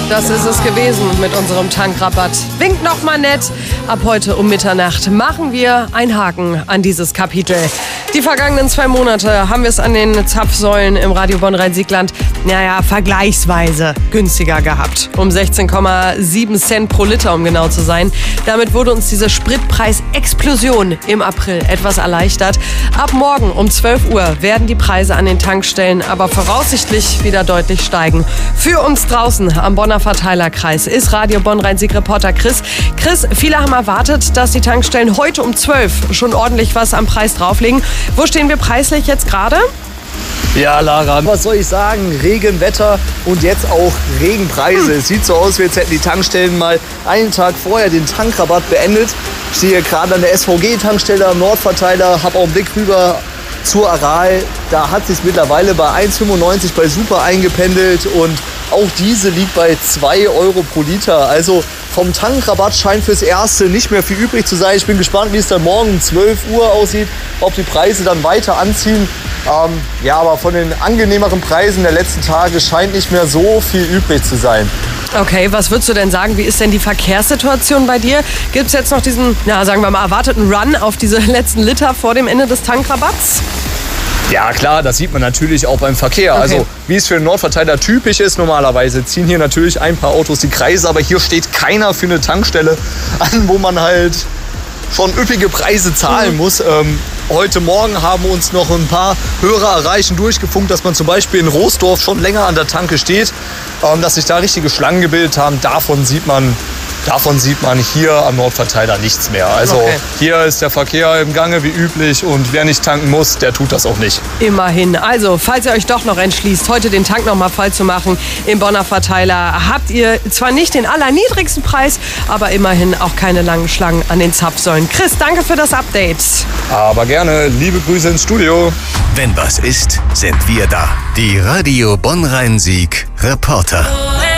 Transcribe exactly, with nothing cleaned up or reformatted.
Das ist es gewesen mit unserem Tankrabatt. Winkt noch mal nett. Ab heute um Mitternacht machen wir einen Haken an dieses Kapitel. Die vergangenen zwei Monate haben wir es an den Zapfsäulen im Radio Bonn-Rhein-Sieg-Land, naja, vergleichsweise günstiger gehabt. Um sechzehn Komma sieben Cent pro Liter, um genau zu sein. Damit wurde uns diese Spritpreisexplosion im April etwas erleichtert. Ab morgen um zwölf Uhr werden die Preise an den Tankstellen aber voraussichtlich wieder deutlich steigen. Für uns draußen am Bonner Verteilerkreis ist Radio Bonn-Rhein-Sieg-Reporter Chris. Chris, viele haben erwartet, dass die Tankstellen heute um zwölf schon ordentlich was am Preis drauflegen. Wo stehen wir preislich jetzt gerade? Ja, Lara, was soll ich sagen? Regenwetter und jetzt auch Regenpreise. Es sieht so aus, wie jetzt hätten die Tankstellen mal einen Tag vorher den Tankrabatt beendet. Ich stehe hier gerade an der S V G-Tankstelle am Nordverteiler, habe auch einen Blick rüber zur Aral. Da hat sich mittlerweile bei eins fünfundneunzig bei Super eingependelt und auch diese liegt bei zwei Euro pro Liter. Also vom Tankrabatt scheint fürs Erste nicht mehr viel übrig zu sein. Ich bin gespannt, wie es dann morgen um zwölf Uhr aussieht, ob die Preise dann weiter anziehen. Ähm, ja, aber von den angenehmeren Preisen der letzten Tage scheint nicht mehr so viel übrig zu sein. Okay, was würdest du denn sagen? Wie ist denn die Verkehrssituation bei dir? Gibt es jetzt noch diesen, ja, sagen wir mal, erwarteten Run auf diese letzten Liter vor dem Ende des Tankrabatts? Ja klar, das sieht man natürlich auch beim Verkehr. Okay. Also wie es für einen Nordverteiler typisch ist, normalerweise ziehen hier natürlich ein paar Autos die Kreise, aber hier steht keiner für eine Tankstelle an, wo man halt schon üppige Preise zahlen mhm. muss. Ähm, heute Morgen haben uns noch ein paar Hörer erreichen, durchgefunkt, dass man zum Beispiel in Roosdorf schon länger an der Tanke steht, ähm, dass sich da richtige Schlangen gebildet haben. Davon sieht man Davon sieht man hier am Nordverteiler nichts mehr. Also okay. Hier ist der Verkehr im Gange wie üblich und wer nicht tanken muss, der tut das auch nicht. Immerhin. Also, falls ihr euch doch noch entschließt, heute den Tank noch mal voll zu machen im Bonner Verteiler, habt ihr zwar nicht den allerniedrigsten Preis, aber immerhin auch keine langen Schlangen an den Zapfsäulen. Chris, danke für das Update. Aber gerne. Liebe Grüße ins Studio. Wenn was ist, sind wir da. Die Radio Bonn-Rhein-Sieg Reporter.